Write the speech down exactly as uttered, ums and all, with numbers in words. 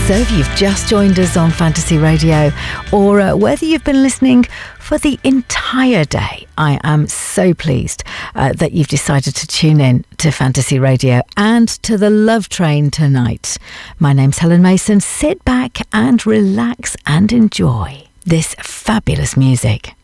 So if you've just joined us on Fantasy Radio, or uh, whether you've been listening for the entire day, I am so pleased uh, that you've decided to tune in to Fantasy Radio and to the Love Train tonight. My name's Helen Mason. Sit back and relax and enjoy this fabulous music.